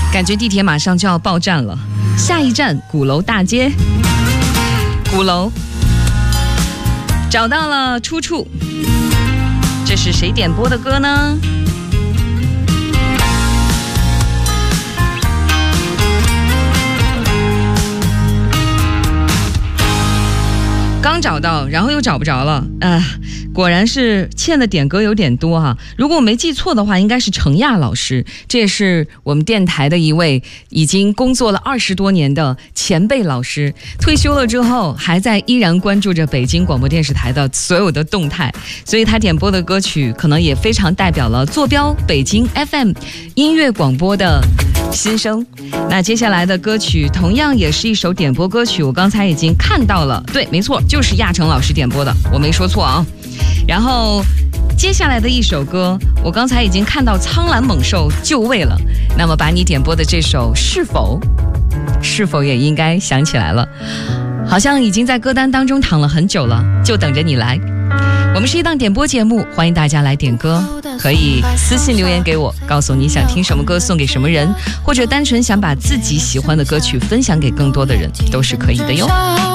感觉地铁马上就要报站了。下一站鼓楼大街，鼓楼找到了出处，这是谁点播的歌呢？刚找到，然后又找不着了，果然是欠的点歌有点多哈。如果我没记错的话，应该是程亚老师，这也是我们电台的一位已经工作了20多年的前辈老师，退休了之后还在依然关注着北京广播电视台的所有的动态，所以他点播的歌曲可能也非常代表了坐标北京 FM 音乐广播的新生。那接下来的歌曲同样也是一首点播歌曲，我刚才已经看到了，对，没错，就是亚成老师点播的，我没说错啊。然后接下来的一首歌，我刚才已经看到苍蓝猛兽就位了，那么把你点播的这首是否也应该想起来了，好像已经在歌单当中躺了很久了，就等着你来。我们是一档点播节目，欢迎大家来点歌，可以私信留言给我，告诉你想听什么歌，送给什么人，或者单纯想把自己喜欢的歌曲分享给更多的人，都是可以的哟。